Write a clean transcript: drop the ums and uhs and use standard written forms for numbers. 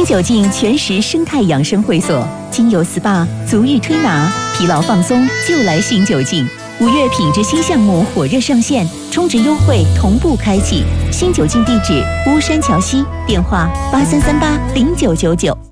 新酒劲全食生态养生会所，精油 SPA、足浴推拿、疲劳放松就来新酒劲。5月品质新项目火热上线，充值优惠同步开启。新酒劲地址：巫山桥西，电话83380999。